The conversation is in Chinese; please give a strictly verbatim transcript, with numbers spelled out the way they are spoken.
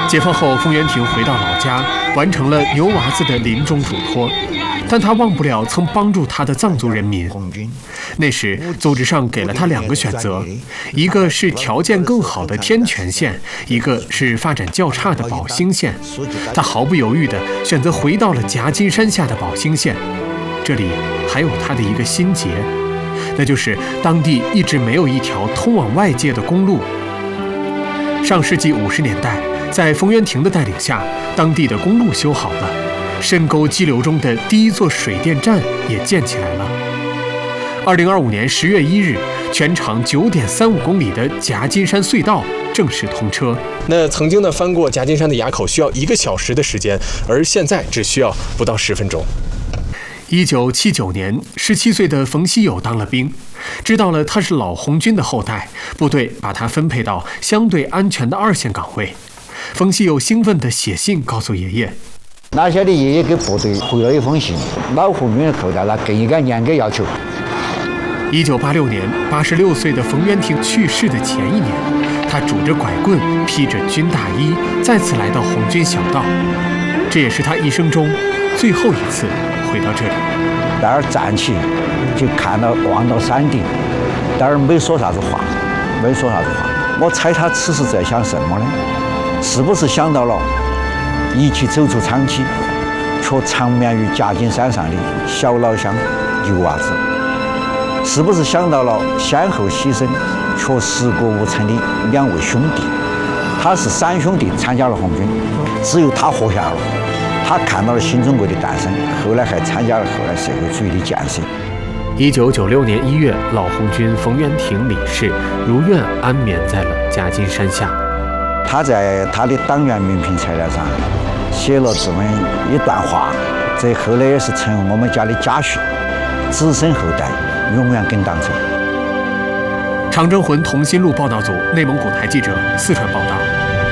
解放后，冯元廷回到老家，完成了牛娃子的临终嘱托，但他忘不了曾帮助他的藏族人民。那时，组织上给了他两个选择，一个是条件更好的天全县，一个是发展较差的宝兴县。他毫不犹豫地选择回到了夹金山下的宝兴县。这里还有他的一个心结，那就是当地一直没有一条通往外界的公路。上世纪五十年代，在冯元廷的带领下，当地的公路修好了，深沟激流中的第一座水电站也建起来了。二零二五年十月一日，全长九点三五公里的夹金山隧道正式通车。那曾经呢，翻过夹金山的垭口需要一个小时的时间，而现在只需要不到十分钟。一九七九年，十七岁的冯锡友当了兵，知道了他是老红军的后代，部队把他分配到相对安全的二线岗位。冯锡友兴奋地写信告诉爷爷。 那些的爷爷给部队回了一封信，老红军的后代那更应该严格要求。 一九八六年，八十六岁的冯元廷去世的前一年，他拄着拐棍，披着军大衣，再次来到红军小道。这也是他一生中最后一次回到这里。 在那儿站起，就看到望到山顶，在那儿没说啥子话，没说啥子话。我猜他此时在想什么呢？是不是想到了一起走出长期，却长眠于夹金山上的小老乡牛娃子？是不是想到了先后牺牲却尸骨无存的两位兄弟？他是三兄弟参加了红军，只有他活下了。他看到了新中国的诞生，后来还参加了后来社会主义的建设。 一九九六年一月，老红军冯元廷离世，如愿安眠在了夹金山下。 他在他的党员名片材料上写了这么一段话，这后来也是成为我们家的家训：子孙后代永远跟党走。 长征魂同心录报道组内蒙古台记者四川报道。